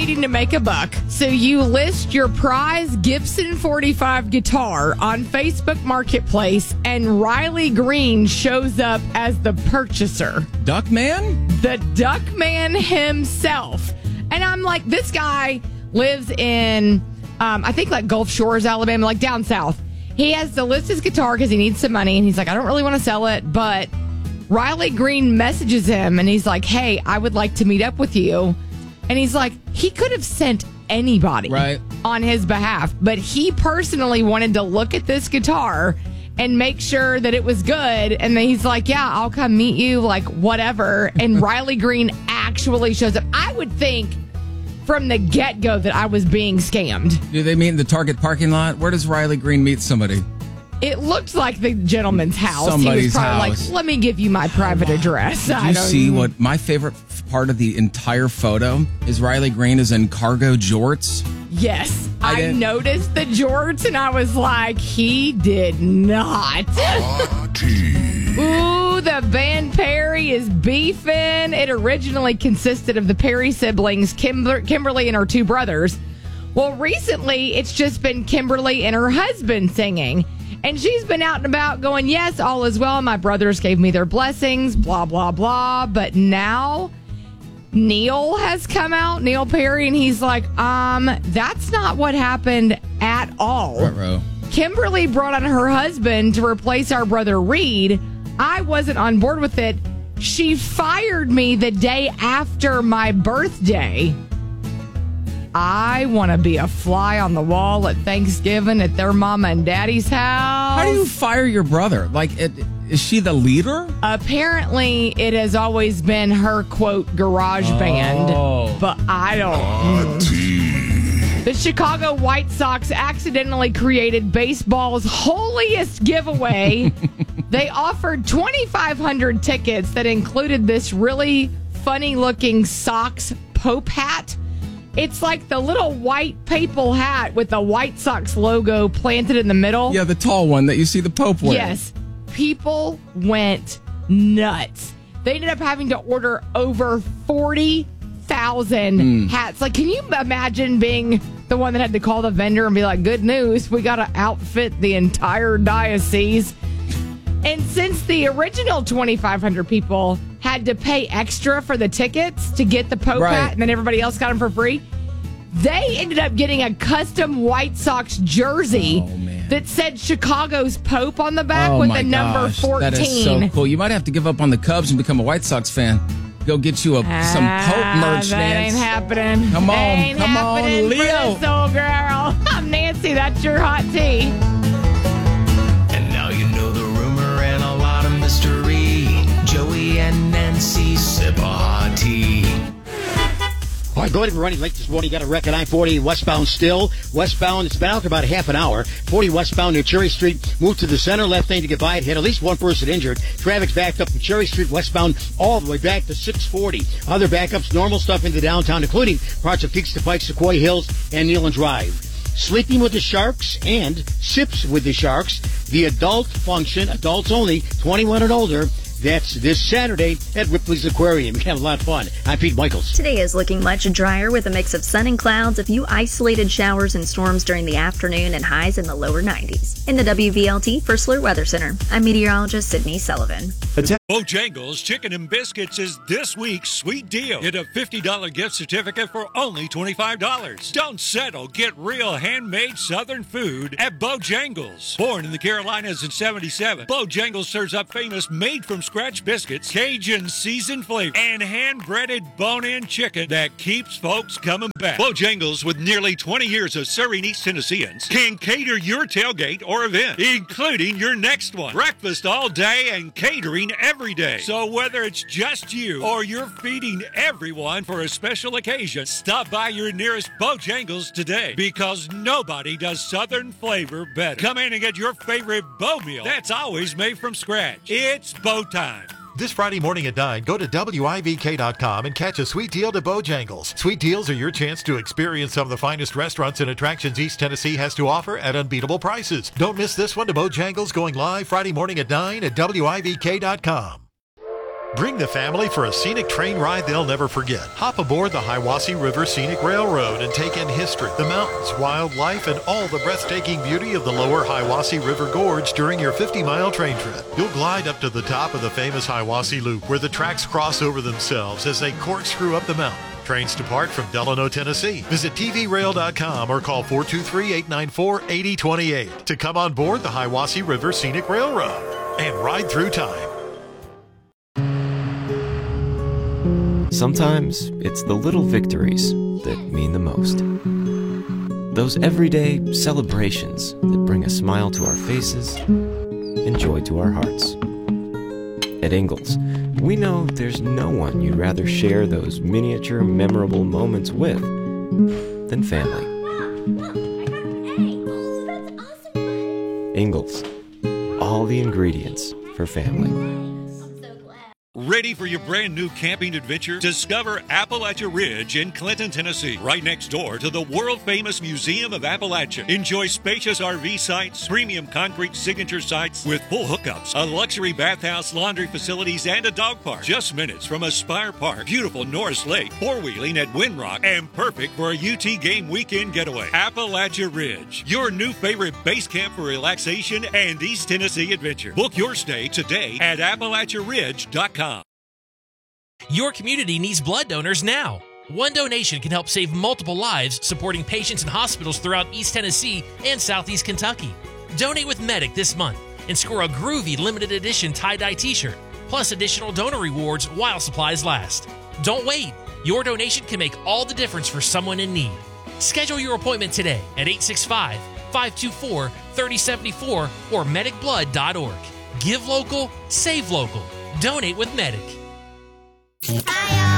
needing to make a buck. So you list your prize Gibson 45 guitar on Facebook Marketplace, and Riley Green shows up as the purchaser. Duckman? The Duckman himself. And I'm like, this guy lives in, I think like Gulf Shores, Alabama, like down south. He has to list his guitar because he needs some money. And he's like, I don't really want to sell it. But Riley Green messages him and he's like, hey, I would like to meet up with you. And he's like, he could have sent anybody on his behalf. But he personally wanted to look at this guitar and make sure that it was good. And then he's like, yeah, I'll come meet you, like whatever. And Riley Green actually shows up. I would think from the get-go that I was being scammed. Do they meet in the Target parking lot? Where does Riley Green meet somebody? It looked like the gentleman's house. Somebody's he was probably house. like, let me give you my private address. Did you see what my favorite part of the entire photo is? Riley Green is in cargo jorts. Yes. I noticed the jorts and I was like, he did not. Ooh, the band Perry is beefing. It originally consisted of the Perry siblings, Kimberly and her two brothers. Well, recently, it's just been Kimberly and her husband singing. And she's been out and about going, yes, all is well. My brothers gave me their blessings, blah, blah, blah. But now Neil has come out, Neil Perry, and he's like, that's not what happened at all. Ruh-roh. Kimberly brought on her husband to replace our brother Reed. I wasn't on board with it. She fired me the day after my birthday. I want to be a fly on the wall at Thanksgiving at their mama and daddy's house. How do you fire your brother? Like, is she the leader? Apparently, it has always been her, quote, garage band. But I don't. The Chicago White Sox accidentally created baseball's holiest giveaway. They offered 2,500 tickets that included this really funny-looking Sox Pope hat. It's like the little white papal hat with the White Sox logo planted in the middle. Yeah, the tall one that you see the Pope wear. Yes. People went nuts. They ended up having to order over 40,000 hats. Like, can you imagine being the one that had to call the vendor and be like, good news, we got to outfit the entire diocese. And since the original 2,500 people had to pay extra for the tickets to get the Pope hat, and then everybody else got them for free, they ended up getting a custom White Sox jersey that said Chicago's Pope on the back with the number 14. That is so cool. You might have to give up on the Cubs and become a White Sox fan. Go get you some Pope merch, that Nance. ain't happening. Come on, ain't come on, happening Leo. For this old girl. I'm Nancy. That's your hot tea. And now you know the rumor and a lot of mystery. Joey and Nancy sip a hot tea. All right, go ahead and running late this morning. You got a wreck at I-40 westbound still. Westbound, it's been out for about a half an hour. 40 westbound near Cherry Street. Moved to the center, left lane to get by. It had at least one person injured. Traffic's backed up from Cherry Street westbound all the way back to 640. Other backups, normal stuff into downtown, including parts of Keeks to Pike, Sequoia Hills, and Neyland Drive. Sleeping with the Sharks and Sips with the Sharks. The adult function, adults only, 21 and older. That's this Saturday at Ripley's Aquarium. You can have a lot of fun. I'm Pete Michaels. Today is looking much drier with a mix of sun and clouds, a few isolated showers and storms during the afternoon, and highs in the lower 90s. In the WVLT First Alert Weather Center, I'm meteorologist Sydney Sullivan. Bojangles Chicken and Biscuits is this week's sweet deal. Get a $50 gift certificate for only $25. Don't settle. Get real handmade Southern food at Bojangles. Born in the Carolinas in '77, Bojangles serves up famous made-from-scratch biscuits, Cajun seasoned flavor, and hand-breaded bone-in chicken that keeps folks coming back. Bojangles, with nearly 20 years of serving East Tennesseans, can cater your tailgate or event, including your next one. Breakfast all day and catering every day. So whether it's just you or you're feeding everyone for a special occasion, stop by your nearest Bojangles today, because nobody does Southern flavor better. Come in and get your favorite Bo meal that's always made from scratch. It's Bo time. This Friday morning at 9, go to WIVK.com and catch a sweet deal to Bojangles. Sweet deals are your chance to experience some of the finest restaurants and attractions East Tennessee has to offer at unbeatable prices. Don't miss this one to Bojangles, going live Friday morning at 9 at WIVK.com. Bring the family for a scenic train ride they'll never forget. Hop aboard the Hiwassee River Scenic Railroad and take in history, the mountains, wildlife, and all the breathtaking beauty of the lower Hiwassee River Gorge during your 50-mile train trip. You'll glide up to the top of the famous Hiwassee Loop, where the tracks cross over themselves as they corkscrew up the mountain. Trains depart from Delano, Tennessee. Visit tvrail.com or call 423-894-8028 to come on board the Hiwassee River Scenic Railroad and ride through time. Sometimes it's the little victories that mean the most. Those everyday celebrations that bring a smile to our faces and joy to our hearts. At Ingalls, we know there's no one you'd rather share those miniature, memorable moments with than family. Ingalls, all the ingredients for family. Ready for your brand new camping adventure? Discover Appalachia Ridge in Clinton, Tennessee, right next door to the world-famous Museum of Appalachia. Enjoy spacious RV sites, premium concrete signature sites with full hookups, a luxury bathhouse, laundry facilities, and a dog park. Just minutes from Aspire Park, beautiful Norris Lake, four-wheeling at Windrock, and perfect for a UT game weekend getaway. Appalachia Ridge, your new favorite base camp for relaxation and East Tennessee adventure. Book your stay today at AppalachiaRidge.com. Your community needs blood donors now. One donation can help save multiple lives, supporting patients in hospitals throughout East Tennessee and Southeast Kentucky. Donate with Medic this month and score a groovy limited edition tie-dye t-shirt, plus additional donor rewards while supplies last. Don't wait. Your donation can make all the difference for someone in need. Schedule your appointment today at 865-524-3074 or medicblood.org. Give local, save local. Donate with Medic. Hi,